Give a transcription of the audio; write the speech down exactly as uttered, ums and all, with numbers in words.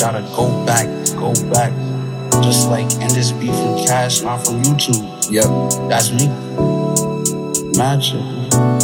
gotta go back, go back. Just like, and this beat from Cash, not from YouTube. Yep. That's me. Magic.